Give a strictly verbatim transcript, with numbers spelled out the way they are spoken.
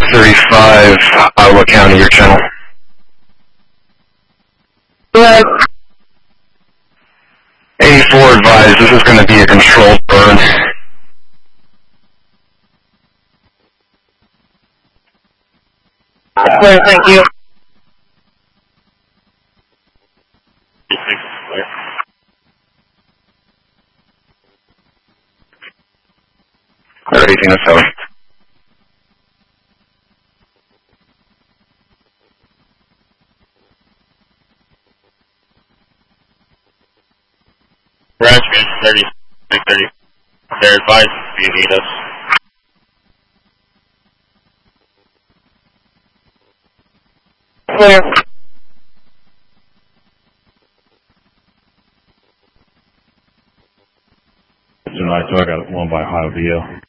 thirty-five, Iowa County, your channel. Good. eighty-four advised, this is going to be a controlled burn. Clear, thank you. Clear eighteen oh seven. Branch thirty, thirty. They're advised if you need us. Clear. July, so I got one by Ohio V O.